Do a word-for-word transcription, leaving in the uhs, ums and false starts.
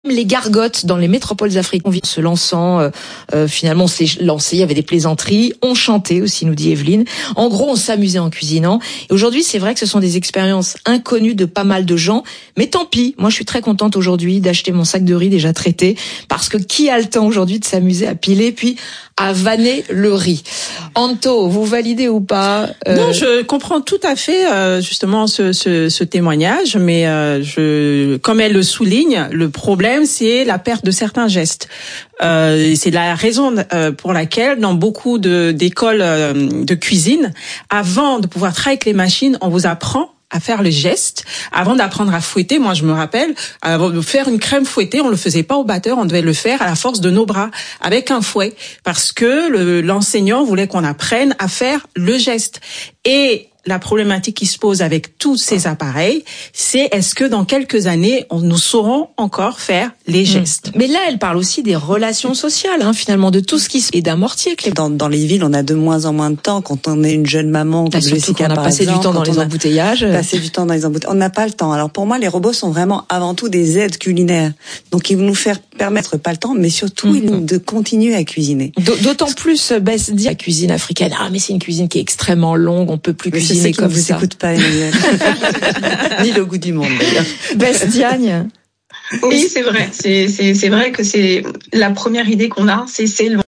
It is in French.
Les gargotes dans les métropoles africaines se lançant, euh, euh, finalement on s'est lancé, il y avait des plaisanteries, on chantait aussi, nous dit Evelyne. En gros, on s'amusait en cuisinant. Et aujourd'hui, c'est vrai que ce sont des expériences inconnues de pas mal de gens, mais tant pis. Moi, je suis très contente aujourd'hui d'acheter mon sac de riz déjà traité, parce que qui a le temps aujourd'hui de s'amuser à piler puis à vanner le riz? Anto, vous validez ou pas? euh... Non, je comprends tout à fait euh, justement ce, ce, ce témoignage, mais euh, je, comme elle le souligne, le problème c'est la perte de certains gestes. Euh, c'est la raison euh, pour laquelle dans beaucoup de d'écoles euh, de cuisine, avant de pouvoir travailler avec les machines, on vous apprend à faire les gestes. Avant d'apprendre à fouetter, moi je me rappelle, avant de faire une crème fouettée, on le faisait pas au batteur, on devait le faire à la force de nos bras, avec un fouet, parce que le, l'enseignant voulait qu'on apprenne à faire le geste. Et la problématique qui se pose avec tous ces appareils, c'est est-ce que dans quelques années, on, nous saurons encore faire les gestes. Mais là, elle parle aussi des relations sociales, hein, finalement, de tout ce qui se... et d'amortir. Dans, dans les villes, on a de moins en moins de temps. Quand on est une jeune maman, comme Jessica, on a par passé exemple, du temps dans les embouteillages. Passer du temps dans les embouteillages. On n'a pas le temps. Alors pour moi, les robots sont vraiment avant tout des aides culinaires. Donc ils vont nous faire permettre, pas le temps, mais surtout mm-hmm. de continuer à cuisiner. D'autant plus, Bess dit la cuisine africaine. Ah, mais c'est une cuisine qui est extrêmement longue. On peut plus mais cuisiner comme vous ça. Écoute pas, Emmanuel. Ni le goût du monde, d'ailleurs. Bess Diagne. Oui, c'est vrai. C'est, c'est, c'est vrai que c'est la première idée qu'on a, c'est, c'est le